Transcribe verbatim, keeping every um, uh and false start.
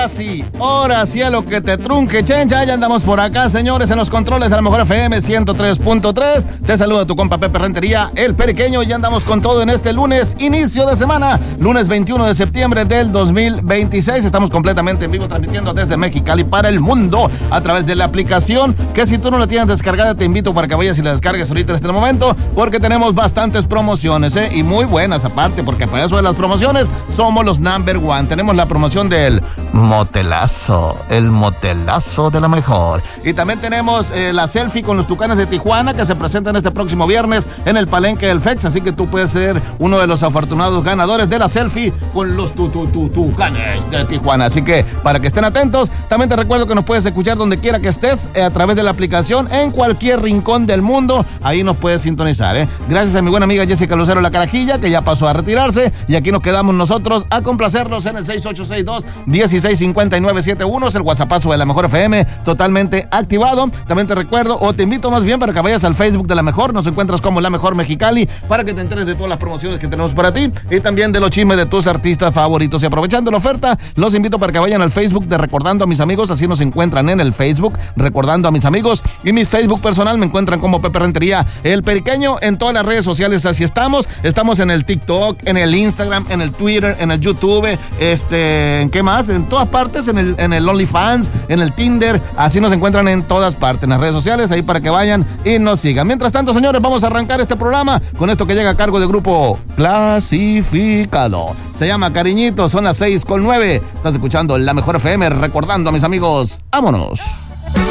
ahora sí, ahora sí a lo que te trunque, chencha. Ya andamos por acá, señores, en los controles de la mejor F M ciento tres punto tres. Te saluda tu compa Pepe Rentería, el Periqueño. Ya andamos con todo en este lunes, inicio de semana, lunes veintiuno de septiembre del dos mil veintiséis. Estamos completamente en vivo transmitiendo desde Mexicali para el mundo a través de la aplicación, que si tú no la tienes descargada, te invito para que vayas y la descargues ahorita en este momento, porque tenemos bastantes promociones, ¿eh? Y muy buenas aparte, porque para eso de las promociones somos los number one. Tenemos la promoción del motelazo, el motelazo de la mejor. Y también tenemos eh, la selfie con los Tucanes de Tijuana, que se presentan este próximo viernes en el Palenque del Fex, así que tú puedes ser uno de los afortunados ganadores de la selfie con los tu, tu, tu, Tucanes de Tijuana. Así que para que estén atentos, también te recuerdo que nos puedes escuchar donde quiera que estés, eh, a través de la aplicación, en cualquier rincón del mundo. Ahí nos puedes sintonizar, ¿eh? Gracias a mi buena amiga Jessica Lucero La Carajilla, que ya pasó a retirarse, y aquí nos quedamos nosotros a complacernos en el seis ocho seis dos, uno seis cinco nueve siete uno, es el WhatsAppazo de la Mejor F M, totalmente activado. También te recuerdo, o te invito más bien para que vayas al Facebook de La Mejor, nos encuentras como La Mejor Mexicali, para que te enteres de todas las promociones que tenemos para ti, y también de los chismes de tus artistas favoritos. Y aprovechando la oferta, los invito para que vayan al Facebook de Recordando a Mis Amigos, así nos encuentran en el Facebook, Recordando a Mis Amigos, y mi Facebook personal me encuentran como Pepe Rentería, el Periqueño, en todas las redes sociales. Así estamos, estamos en el TikTok, en el Instagram, en el Twitter, en el YouTube, este, ¿en qué más? En todas partes, en el, en el OnlyFans, en el Tinder, así nos encuentran en todas partes, en las redes sociales, ahí para que vayan y nos sigan. Mientras tanto, señores, vamos a arrancar este programa con esto que llega a cargo del grupo Clasificado. Se llama Cariñito, son las seis con nueve. Estás escuchando La Mejor F M, Recordando a Mis Amigos. ¡Vámonos!